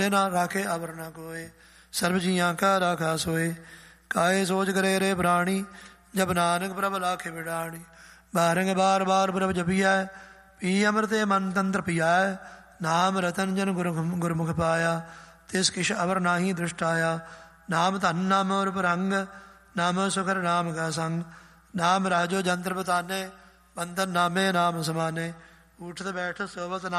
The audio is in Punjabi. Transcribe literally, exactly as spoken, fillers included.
ਨਾ ਰਾਖੇ ਅਵਰ ਨਾ ਕੋਏ, ਸਰਬ ਜੀਆਂ ਕਾ ਰਾਖਾ ਸੋਏ। ਕਾਏ ਸੋਚ ਕਰੇ ਰੇ ਪ੍ਰਾਣੀ, ਜਬ ਨਾਨਕ ਪ੍ਰਭ ਲਾਖੇ ਵਿਡਾਣੀ। ਬਾਰੰਗ ਬਾਰ ਬਾਰ ਪ੍ਰਭ ਜਪੀਐ, ਪੀ ਅੰਮ੍ਰਿਤੇ ਮਨ ਤੰਤਰ ਪੀਐ। ਨਾਮ ਰਤਨ ਜਨ ਗੁਰ ਗੁਰਮੁਖ ਪਾਇਆ, ਤਿਸ ਕਿਛ ਅਵਰ ਨਾਹੀ ਦ੍ਰਿਸ਼ਟ ਆਇਆ। ਨਾਮ ਧਨ ਨਾਮ ਔਰ ਭਰੰਗ, ਨਾਮ ਸੁਖਰ ਨਾਮ ਕਾ ਸੰਗ। ਨਾਮ ਰਾਜੋ ਜੰਤਰ ਬਤਾਨੇ, ਬੰਧਨ ਨਾਮੇ ਨਾਮ ਸਮਾਨੇ। ਉਠਤ ਬੈਠ ਸੋਵਤ ਨਾਮ